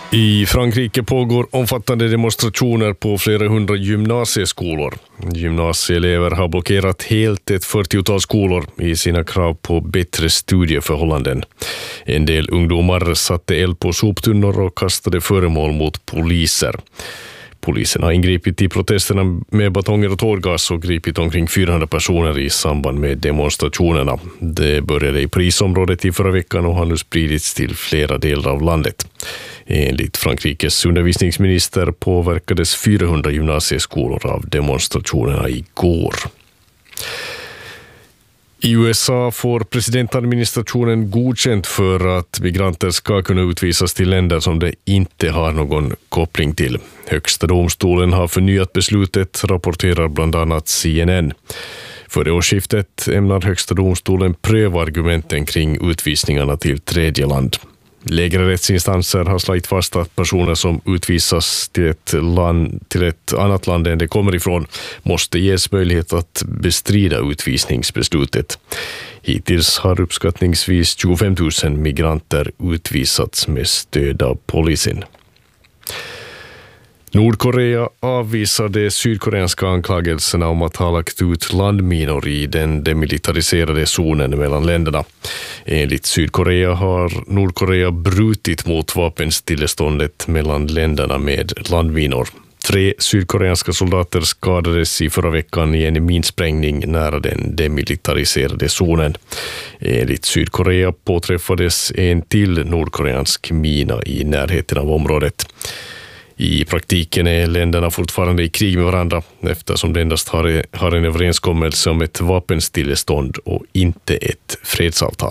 I Frankrike pågår omfattande demonstrationer på flera hundra gymnasieskolor. Gymnasieelever har blockerat helt ett 40-tal skolor i sina krav på bättre studieförhållanden. En del ungdomar satte eld på soptunnor och kastade föremål mot poliser. Polisen har ingripit i protesterna med batonger och tårgas och gripit omkring 400 personer i samband med demonstrationerna. Det började i Parisområdet i förra veckan och har nu spridits till flera delar av landet. Enligt Frankrikes undervisningsminister påverkades 400 gymnasieskolor av demonstrationerna igår. I USA får presidentadministrationen godkänt för att migranter ska kunna utvisas till länder som de inte har någon koppling till. Högsta domstolen har förnyat beslutet, rapporterar bland annat CNN. Före årsskiftet ämnar högsta domstolen pröva argumenten kring utvisningarna till tredje land. Lägre rättsinstanser har slagit fast att personer som utvisas till ett annat land än de kommer ifrån måste ges möjlighet att bestrida utvisningsbeslutet. Hittills har uppskattningsvis 25 000 migranter utvisats med stöd av polisen. Nordkorea avvisar de sydkoreanska anklagelserna om att ha lagt ut landminor i den demilitariserade zonen mellan länderna. Enligt Sydkorea har Nordkorea brutit mot vapenstilleståndet mellan länderna med landminor. 3 sydkoreanska soldater skadades i förra veckan i en minsprängning nära den demilitariserade zonen. Enligt Sydkorea påträffades en till nordkoreansk mina i närheten av området. I praktiken är länderna fortfarande i krig med varandra eftersom det endast har en överenskommelse om ett vapenstillestånd och inte ett fredsavtal.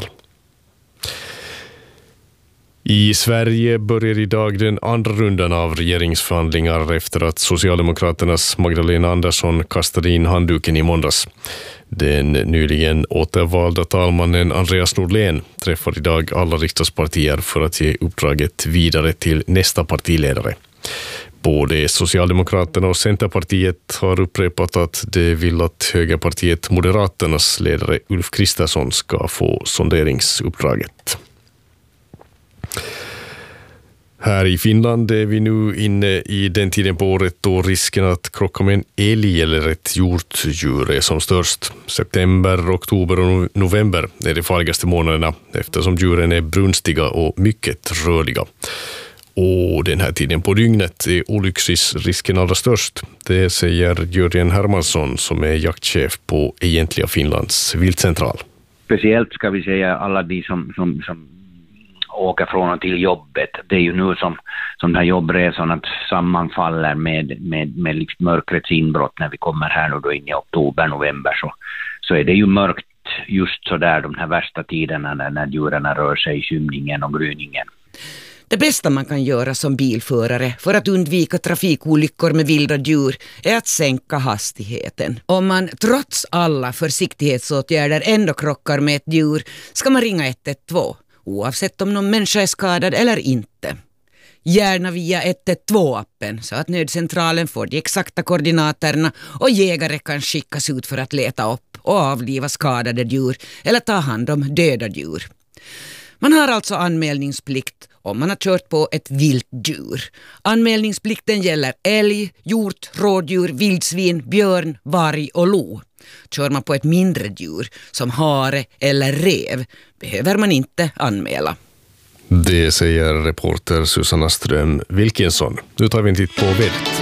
I Sverige börjar idag den andra rundan av regeringsförhandlingar efter att Socialdemokraternas Magdalena Andersson kastade in handduken i måndags. Den nyligen återvalda talmannen Andreas Norlén träffar idag alla riksdagspartier för att ge uppdraget vidare till nästa partiledare. Både Socialdemokraterna och Centerpartiet har upprepat att de vill att högerpartiet Moderaternas ledare Ulf Kristersson ska få sonderingsuppdraget. Här i Finland är vi nu inne i den tiden på året då risken att krocka med en älg eller ett hjortdjur är som störst. September, oktober och november är de farligaste månaderna eftersom djuren är brunstiga och mycket rörliga. Och den här tiden på dygnet är olycksrisken allra störst. Det säger Jörgen Hermansson som är jaktchef på Egentliga Finlands viltcentral. Speciellt ska vi säga alla de som åker från och till jobbet. Det är ju nu som den här jobbresan att sammanfaller med liksom mörkrets inbrott när vi kommer här nu då in i oktober, november så är det ju mörkt just så där de här värsta tiderna när djuren rör sig i skymningen och gryningen. Det bästa man kan göra som bilförare för att undvika trafikolyckor med vilda djur är att sänka hastigheten. Om man trots alla försiktighetsåtgärder ändå krockar med ett djur ska man ringa 112, oavsett om någon människa är skadad eller inte. Gärna via 112-appen så att nödcentralen får de exakta koordinaterna och jägare kan skickas ut för att leta upp och avliva skadade djur eller ta hand om döda djur. Man har alltså anmälningsplikt om man har kört på ett vilt djur. Anmälningsplikten gäller älg, hjort, rådjur, vildsvin, björn, varg och lo. Kör man på ett mindre djur som hare eller rev behöver man inte anmäla. Det säger reporter Susanna Ström Wilkinson. Nu tar vi en titt på vädret.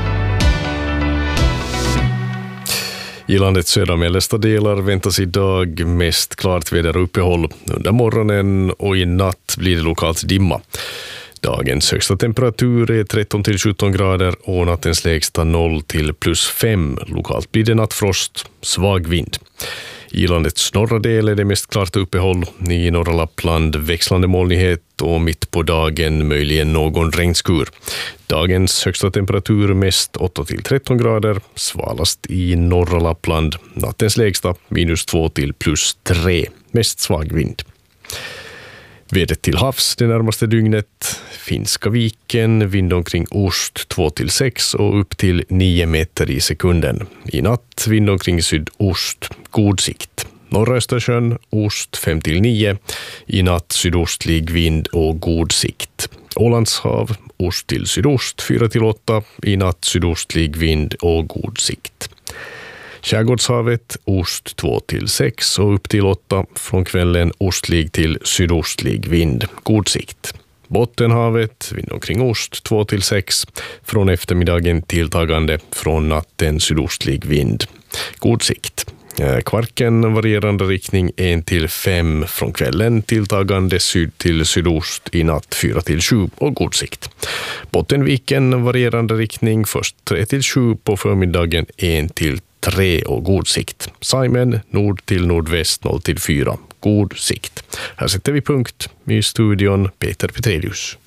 I landets södra mellersta delar väntas idag mest klart väder och uppehåll. Under morgonen och i natt blir det lokalt dimma. Dagens högsta temperatur är 13-17 grader och nattens lägsta 0 till +5. Lokalt blir det nattfrost, svag vind. I landets norra del är det mest klart uppehåll. I norra Lappland växlande molnighet och mitt på dagen möjligen någon regnskur. Dagens högsta temperatur mest 8-13 grader, svalast i norra Lappland. Nattens lägsta -2 till +3, mest svag vind. Vädret till havs det närmaste dygnet. Finska viken, vind omkring ost 2-6 och upp till 9 meter i sekunden. I natt vind omkring sydost, god sikt. Norra Östersjön, ost 5-9. I natt sydostlig vind och god sikt. Ålandshav, ost till sydost 4-8, i natt sydostlig vind och god sikt. Skärgårdshavet, ost 2-6 och upp till 8, från kvällen ostlig till sydostlig vind, god sikt. Bottenhavet, vind omkring ost 2-6, från eftermiddagen tilltagande, från natten sydostlig vind, god sikt. Kvarken varierande riktning 1-5, från kvällen tilltagande syd till sydost, i natt 4-7 och god sikt. Bottenviken varierande riktning först 3-7, på förmiddagen 1-3 och god sikt. Saimen nord till nordväst 0-4, god sikt. Här sätter vi punkt. I studion Peter Petrelius.